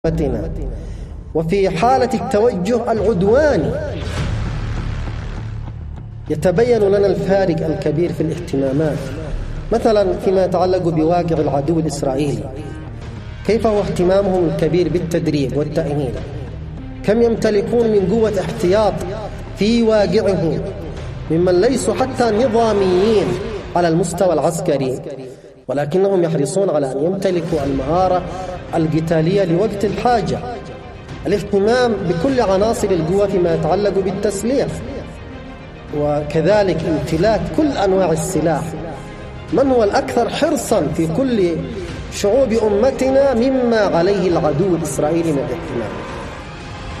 أمتنا وفي حالة التوجه العدواني يتبين لنا الفارق الكبير في الاهتمامات، مثلا فيما يتعلق بواقع العدو الإسرائيلي. كيف هو اهتمامهم الكبير بالتدريب والتأهيل؟ كم يمتلكون من قوة احتياط في واقعهم ممن ليسوا حتى نظاميين على المستوى العسكري، ولكنهم يحرصون على أن يمتلكوا المهارة القتالية لوقت الحاجة. الاهتمام بكل عناصر القوة فيما يتعلق بالتسليح، وكذلك امتلاك كل أنواع السلاح. من هو الأكثر حرصا في كل شعوب أمتنا مما عليه العدو الإسرائيلي من الاهتمام؟